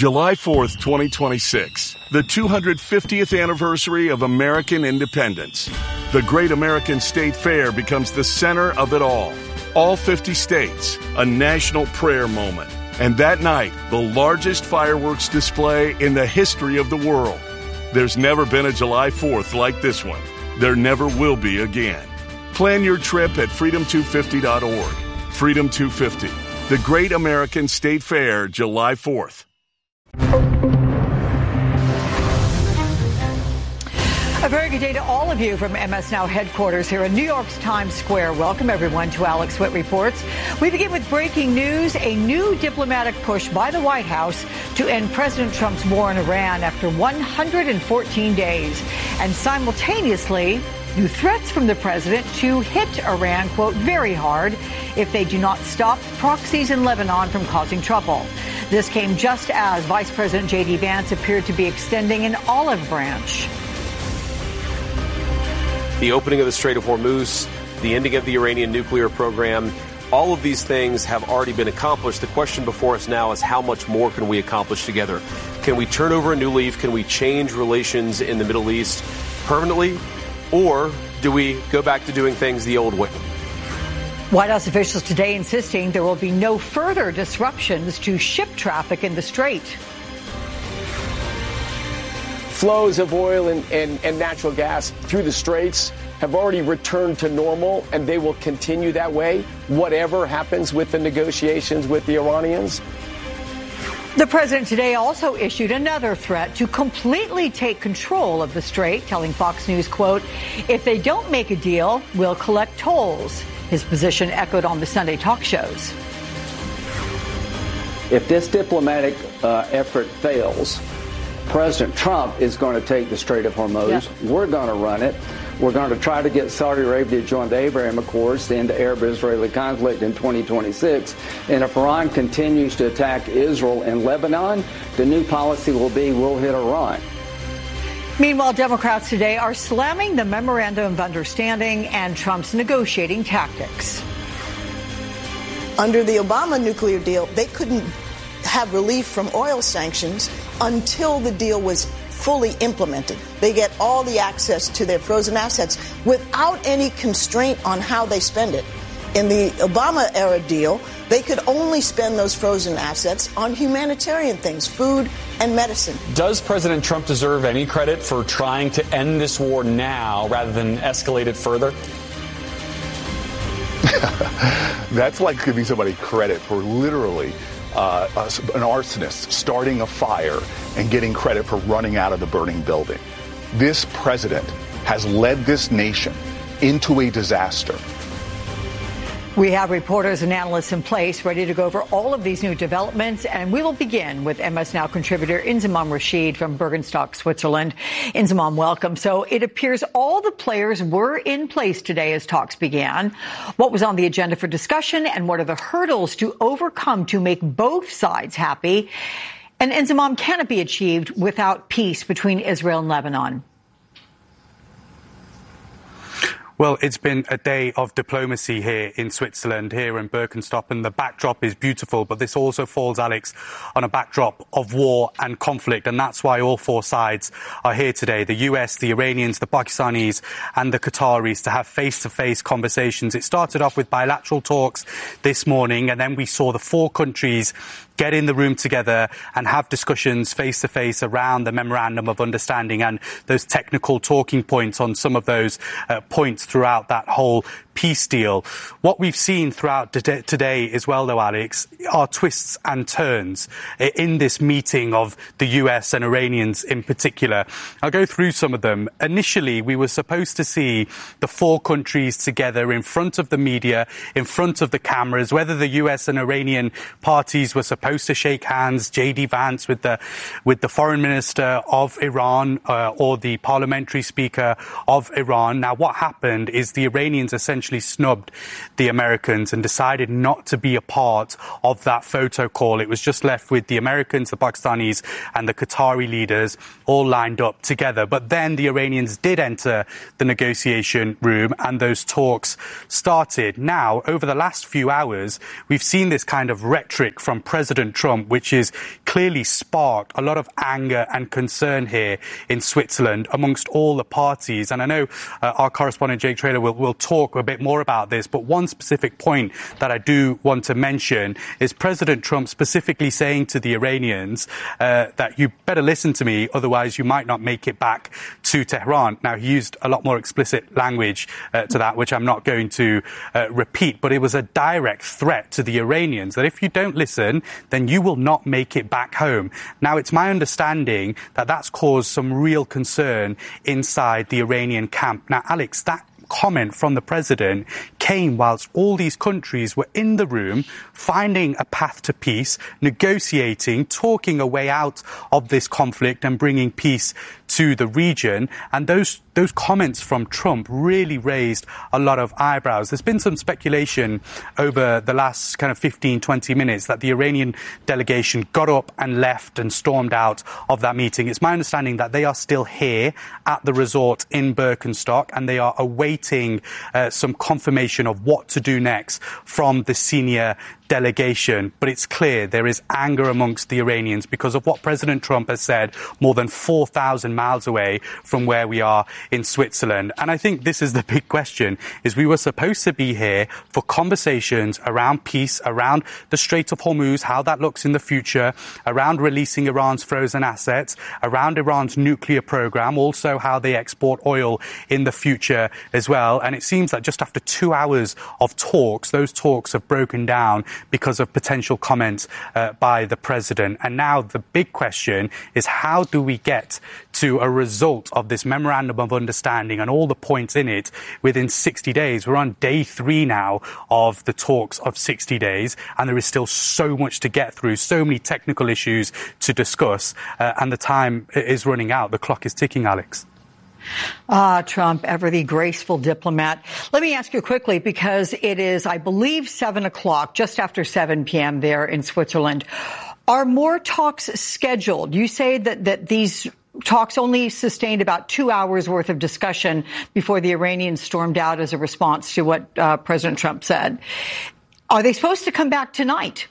July 4th, 2026, the 250th anniversary of American independence. The Great American State Fair becomes the center of it all. All 50 states, a national prayer moment. And that night, the largest fireworks display in the history of the world. There's never been a July 4th like this one. There never will be again. Plan your trip at freedom250.org. Freedom 250, the Great American State Fair, July 4th. A very good day to all of you from MS Now headquarters here in New York's Times Square. Welcome, everyone, to Alex Witt Reports. We begin with breaking news, a new diplomatic push by the White House to end President Trump's war in Iran after 114 days. And simultaneously, new threats from the president to hit Iran, quote, very hard if they do not stop proxies in Lebanon from causing trouble. This came just as Vice President J.D. Vance appeared to be extending an olive branch. The opening of the Strait of Hormuz, the ending of the Iranian nuclear program, all of these things have already been accomplished. The question before us now is how much more can we accomplish together? Can we turn over a new leaf? Can we change relations in the Middle East permanently? Or do we go back to doing things the old way? White House officials today insisting there will be no further disruptions to ship traffic in the Strait. Flows of oil and natural gas through the straits have already returned to normal, and they will continue that way, whatever happens with the negotiations with the Iranians. The president today also issued another threat to completely take control of the Strait, telling Fox News, quote, if they don't make a deal, we'll collect tolls. His position echoed on the Sunday talk shows. If this diplomatic effort fails, President Trump is going to take the Strait of Hormuz. Yeah. We're going to run it. We're going to try to get Saudi Arabia to join the Abraham Accords to end the Arab-Israeli conflict in 2026. And if Iran continues to attack Israel and Lebanon, the new policy will be we'll hit Iran. Meanwhile, Democrats today are slamming the Memorandum of Understanding and Trump's negotiating tactics. Under the Obama nuclear deal, they couldn't have relief from oil sanctions until the deal was fully implemented. They get all the access to their frozen assets without any constraint on how they spend it. In the Obama-era deal, they could only spend those frozen assets on humanitarian things, food and medicine. Does President Trump deserve any credit for trying to end this war now rather than escalate it further? That's like giving somebody credit for literally an arsonist starting a fire and getting credit for running out of the burning building. This president has led this nation into a disaster. We have reporters and analysts in place ready to go over all of these new developments, and we will begin with MS Now contributor Inzamam Rashid from Bergenstock, Switzerland. Inzamam, welcome. So it appears all the players were in place today as talks began. What was on the agenda for discussion, and what are the hurdles to overcome to make both sides happy? And Inzamam, can it be achieved without peace between Israel and Lebanon? Well, it's been a day of diplomacy here in Switzerland, here in Birkenstock, and the backdrop is beautiful. But this also falls, Alex, on a backdrop of war and conflict. And that's why all four sides are here today, the US, the Iranians, the Pakistanis and the Qataris, to have face-to-face conversations. It started off with bilateral talks this morning, and then we saw the four countries get in the room together and have discussions face-to-face around the Memorandum of Understanding and those technical talking points on some of those points throughout that whole peace deal. What we've seen throughout today as well, though, Alex, are twists and turns in this meeting of the US and Iranians in particular. I'll go through some of them. Initially, we were supposed to see the four countries together in front of the media, in front of the cameras, whether the US and Iranian parties were supposed to shake hands, J.D. Vance with the foreign minister of Iran or the parliamentary speaker of Iran. Now, what happened is the Iranians essentially essentially snubbed the Americans and decided not to be a part of that photo call. It was just left with the Americans, the Pakistanis, and the Qatari leaders all lined up together. But then the Iranians did enter the negotiation room and those talks started. Now, over the last few hours, we've seen this kind of rhetoric from President Trump, which is clearly sparked a lot of anger and concern here in Switzerland amongst all the parties. And I know our correspondent Jake Traylor will talk a bit more about this, but one specific point that I do want to mention is President Trump specifically saying to the Iranians that you better listen to me, otherwise you might not make it back to Tehran. Now, he used a lot more explicit language to that, which I'm not going to repeat, but it was a direct threat to the Iranians that if you don't listen, then you will not make it back home. Now, it's my understanding that that's caused some real concern inside the Iranian camp. Now, Alex, that comment from the president came whilst all these countries were in the room finding a path to peace, negotiating, talking a way out of this conflict and bringing peace to the region. And those comments from Trump really raised a lot of eyebrows. There's been some speculation over the last kind of 15, 20 minutes that the Iranian delegation got up and left and stormed out of that meeting. It's my understanding that they are still here at the resort in Birkenstock and they are awaiting some confirmation of what to do next from the senior delegation. But it's clear there is anger amongst the Iranians because of what President Trump has said more than 4,000 miles away from where we are in Switzerland. And I think this is the big question, is we were supposed to be here for conversations around peace, around the Strait of Hormuz, how that looks in the future, around releasing Iran's frozen assets, around Iran's nuclear program, also how they export oil in the future as well. And it seems that just after 2 hours of talks, those talks have broken down because of potential comments by the president. And now the big question is, how do we get to a result of this memorandum of understanding and all the points in it within 60 days? We're on day 3 now of the talks of 60 days, and there is still so much to get through, so many technical issues to discuss, and the time is running out. The clock is ticking, Alex. Trump, ever the graceful diplomat. Let me ask you quickly, because it is, I believe, 7 o'clock, just after 7 p.m. there in Switzerland. Are more talks scheduled? You say that these talks only sustained about 2 hours worth of discussion before the Iranians stormed out as a response to what President Trump said. Are they supposed to come back tonight?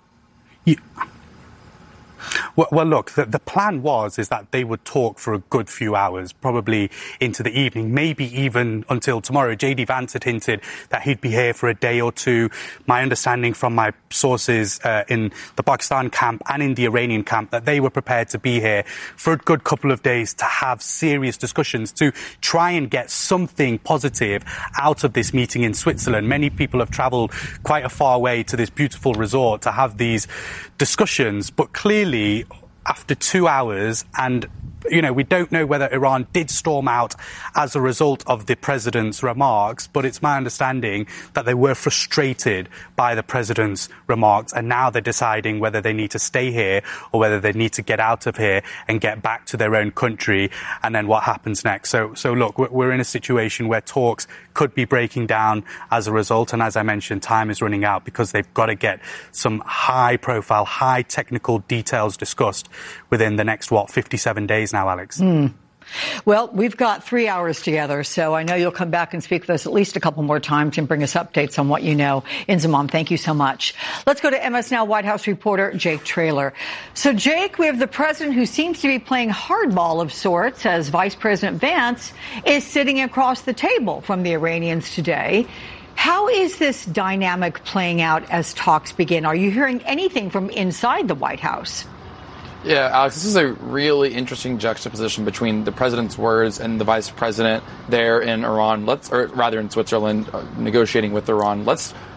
Well, look, the plan is that they would talk for a good few hours, probably into the evening, maybe even until tomorrow. J.D. Vance had hinted that he'd be here for a day or two. My understanding from my sources in the Pakistan camp and in the Iranian camp that they were prepared to be here for a good couple of days to have serious discussions, to try and get something positive out of this meeting in Switzerland. Many people have travelled quite a far way to this beautiful resort to have these discussions, but clearly after 2 hours, and we don't know whether Iran did storm out as a result of the president's remarks, but it's my understanding that they were frustrated by the president's remarks, and now they're deciding whether they need to stay here or whether they need to get out of here and get back to their own country, and then what happens next. So look, we're in a situation where talks could be breaking down as a result, and as I mentioned, time is running out because they've got to get some high-profile, high-technical details discussed within the next, 57 days now, Alex? Well, we've got 3 hours together, so I know you'll come back and speak with us at least a couple more times and bring us updates on what you know. Inzamam, thank you so much. Let's go to MS Now White House reporter Jake Traylor. So, Jake, we have the president who seems to be playing hardball of sorts as Vice President Vance is sitting across the table from the Iranians today. How is this dynamic playing out as talks begin? Are you hearing anything from inside the White House? Yeah, Alex, this is a really interesting juxtaposition between the president's words and the vice president there in Iran, or rather in Switzerland, negotiating with Iran. Let's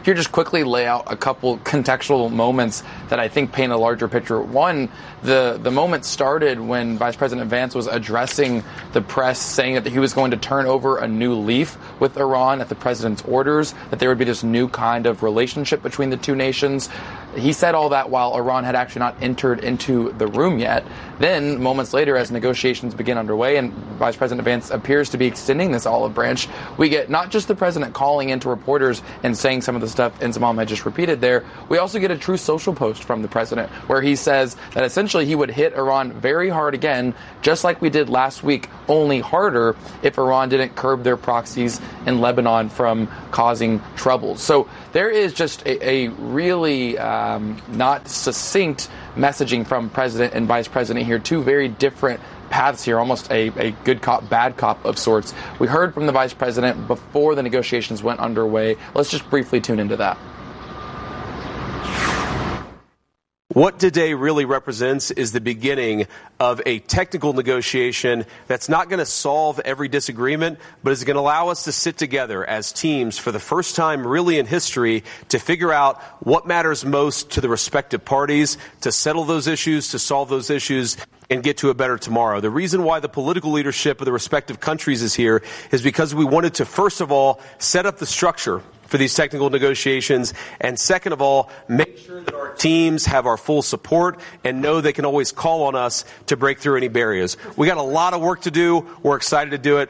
if you just quickly lay out a couple contextual moments that I think paint a larger picture. One, the moment started when Vice President Vance was addressing the press, saying that he was going to turn over a new leaf with Iran at the president's orders, that there would be this new kind of relationship between the two nations. He said all that while Iran had actually not entered into the room yet. Then, moments later, as negotiations begin underway and Vice President Vance appears to be extending this olive branch, we get not just the president calling into reporters and saying some of the stuff Inzamam had just repeated there, we also get a Truth Social post from the president where he says that essentially he would hit Iran very hard again, just like we did last week, only harder if Iran didn't curb their proxies in Lebanon from causing troubles. So there is just a really not succinct messaging from president and vice president here, two very different paths here, almost a good cop, bad cop of sorts. We heard from the vice president before the negotiations went underway. Let's just briefly tune into that. What today really represents is the beginning of a technical negotiation that's not going to solve every disagreement, but is going to allow us to sit together as teams for the first time really in history to figure out what matters most to the respective parties, to settle those issues, to solve those issues, and get to a better tomorrow. The reason why the political leadership of the respective countries is here is because we wanted to, first of all, set up the structure for these technical negotiations, and second of all, make sure that our teams have our full support and know they can always call on us to break through any barriers. We got a lot of work to do. We're excited to do it.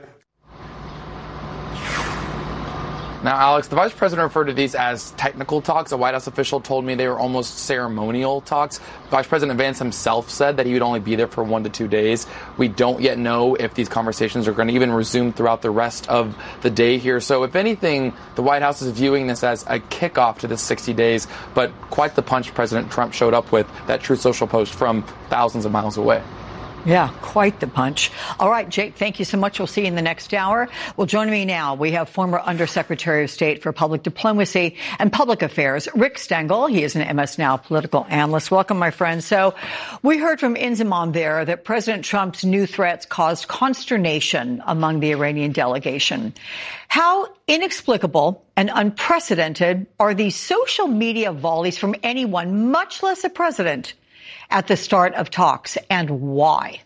Now, Alex, the vice president referred to these as technical talks. A White House official told me they were almost ceremonial talks. Vice President Vance himself said that he would only be there for 1 to 2 days. We don't yet know if these conversations are going to even resume throughout the rest of the day here. So if anything, the White House is viewing this as a kickoff to the 60 days, but quite the punch President Trump showed up with, that Truth Social post from thousands of miles away. Yeah, quite the punch. All right, Jake, thank you so much. We'll see you in the next hour. Well, joining me now, we have former Undersecretary of State for Public Diplomacy and Public Affairs, Rick Stengel. He is an MS Now political analyst. Welcome, my friend. So we heard from Inzamam there that President Trump's new threats caused consternation among the Iranian delegation. How inexplicable and unprecedented are these social media volleys from anyone, much less a president, at the start of talks, and why?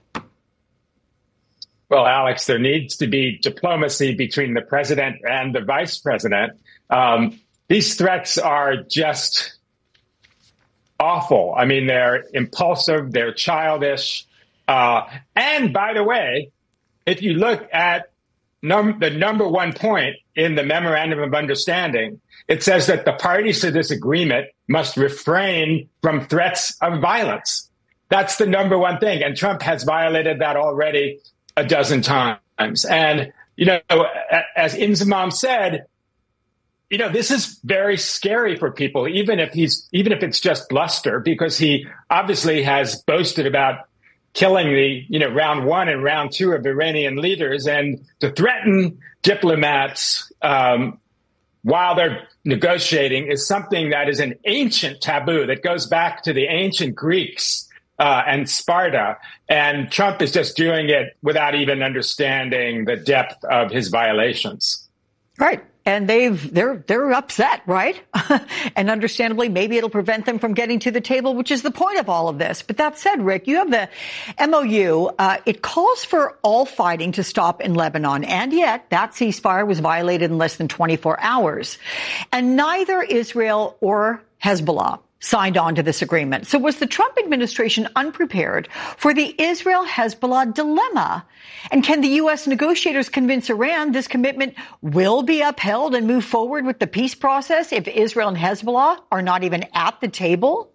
Well, Alex, there needs to be diplomacy between the president and the vice president. These threats are just awful. I mean, they're impulsive, they're childish. And by the way, if you look at the number one point in the Memorandum of Understanding, it says that the parties to this agreement must refrain from threats of violence. That's the number one thing. And Trump has violated that already a dozen times. And, you know, as Inzamam said, you know, this is very scary for people, even if it's just bluster, because he obviously has boasted about killing round one and round two of Iranian leaders, and to threaten diplomats while they're negotiating is something that is an ancient taboo that goes back to the ancient Greeks and Sparta. And Trump is just doing it without even understanding the depth of his violations. Right. And they're upset, right? And understandably, maybe it'll prevent them from getting to the table, which is the point of all of this. But that said, Rick, you have the MOU. It calls for all fighting to stop in Lebanon. And yet that ceasefire was violated in less than 24 hours. And neither Israel or Hezbollah signed on to this agreement. So was the Trump administration unprepared for the Israel-Hezbollah dilemma? And can the U.S. negotiators convince Iran this commitment will be upheld and move forward with the peace process if Israel and Hezbollah are not even at the table?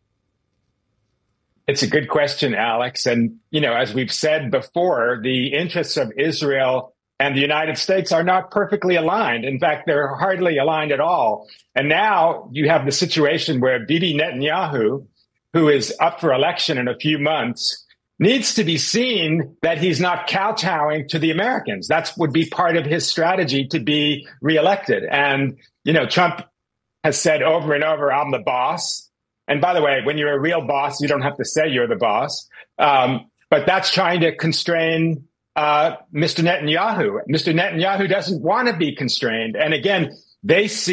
It's a good question, Alex. And, you know, as we've said before, the interests of Israel and the United States are not perfectly aligned. In fact, they're hardly aligned at all. And now you have the situation where Bibi Netanyahu, who is up for election in a few months, needs to be seen that he's not kowtowing to the Americans. That would be part of his strategy to be reelected. And, you know, Trump has said over and over, I'm the boss. And by the way, when you're a real boss, you don't have to say you're the boss. But that's trying to constrain Mr. Netanyahu. Mr. Netanyahu doesn't want to be constrained. And again, they see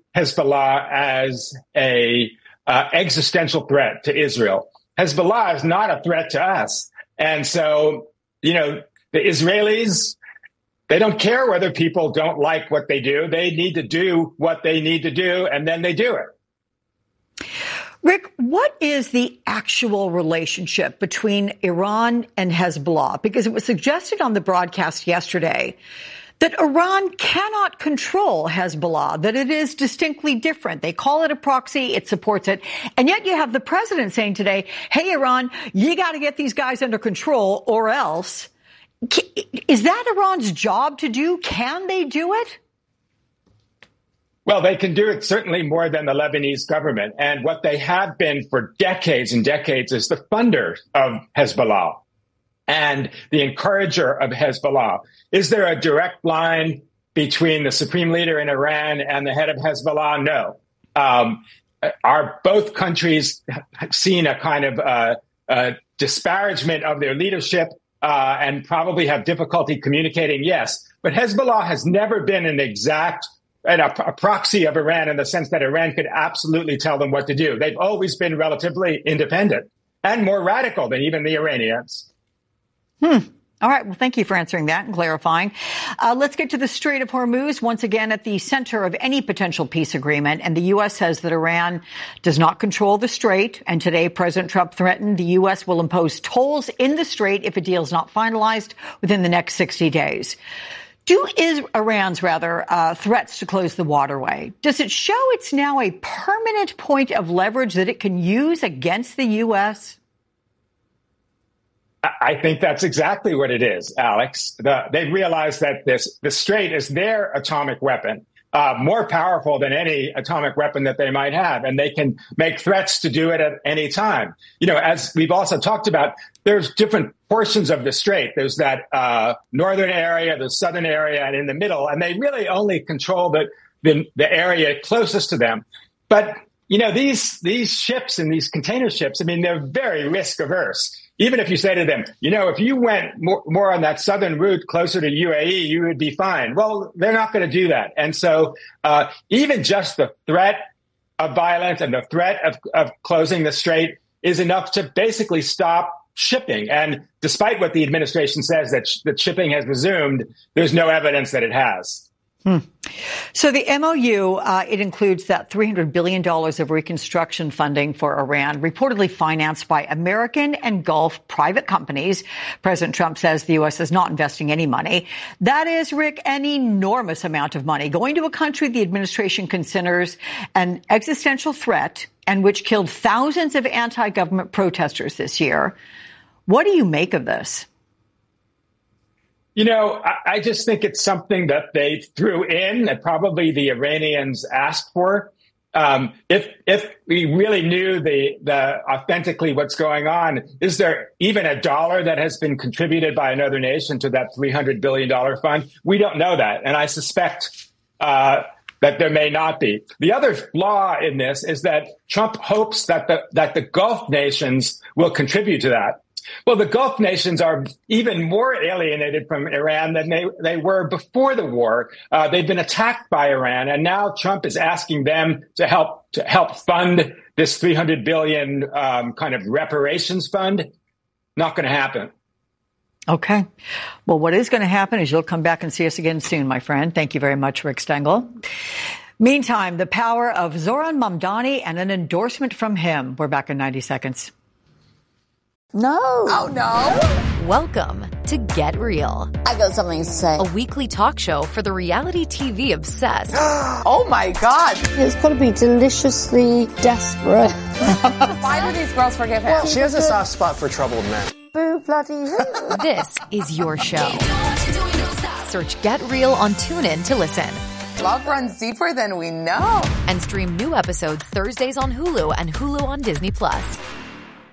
Hezbollah as a existential threat to Israel. Hezbollah is not a threat to us. And so, the Israelis, they don't care whether people don't like what they do. They need to do what they need to do, and then they do it. Rick, what is the actual relationship between Iran and Hezbollah? Because it was suggested on the broadcast yesterday that Iran cannot control Hezbollah, that it is distinctly different. They call it a proxy, it supports it. And yet you have the president saying today, hey, Iran, you got to get these guys under control or else. Is that Iran's job to do? Can they do it? Well, they can do it certainly more than the Lebanese government. And what they have been for decades and decades is the funder of Hezbollah and the encourager of Hezbollah. Is there a direct line between the supreme leader in Iran and the head of Hezbollah? No. Are both countries seen a kind of disparagement of their leadership and probably have difficulty communicating? Yes. But Hezbollah has never been a proxy of Iran in the sense that Iran could absolutely tell them what to do. They've always been relatively independent and more radical than even the Iranians. All right. Well, thank you for answering that and clarifying. Let's get to the Strait of Hormuz, once again at the center of any potential peace agreement. And the U.S. says that Iran does not control the strait. And today, President Trump threatened the U.S. will impose tolls in the strait if a deal is not finalized within the next 60 days. Iran's threats to close the waterway, does it show it's now a permanent point of leverage that it can use against the U.S.? I think that's exactly what it is, Alex. They realize that the strait is their atomic weapon, more powerful than any atomic weapon that they might have, and they can make threats to do it at any time. As we've also talked about, there's different portions of the strait. There's that northern area, the southern area, and in the middle, and they really only control the area closest to them. But these ships and these container ships, they're very risk averse. Even if you say to them, if you went more on that southern route closer to UAE, you would be fine. Well, they're not going to do that. And so even just the threat of violence and the threat of closing the strait is enough to basically stop shipping. And despite what the administration says that shipping has resumed, there's no evidence that it has. So the MOU, it includes that $300 billion of reconstruction funding for Iran, reportedly financed by American and Gulf private companies. President Trump says the U.S. is not investing any money. That is, Rick, an enormous amount of money going to a country the administration considers an existential threat and which killed thousands of anti-government protesters this year. What do you make of this? I just think it's something that they threw in that probably the Iranians asked for. If we really knew the authentically what's going on, is there even a dollar that has been contributed by another nation to that $300 billion fund? We don't know that. And I suspect that there may not be. The other flaw in this is that Trump hopes that the Gulf nations will contribute to that. Well, the Gulf nations are even more alienated from Iran than they were before the war. They've been attacked by Iran, and now Trump is asking them to help fund this $300 billion kind of reparations fund. Not going to happen. Okay. Well, what is going to happen is you'll come back and see us again soon, my friend. Thank you very much, Rick Stengel. Meantime, the power of Zohran Mamdani and an endorsement from him. We're back in 90 seconds. No. Oh, no. Welcome to Get Real. I got something to say. A weekly talk show for the reality TV obsessed. Oh, my God. It's got to be deliciously desperate. Why do these girls forgive him? Well, she has a soft spot for troubled men. Boo, bloody hoo. This is your show. Search Get Real on TuneIn to listen. Love runs deeper than we know. And stream new episodes Thursdays on Hulu and Hulu on Disney+.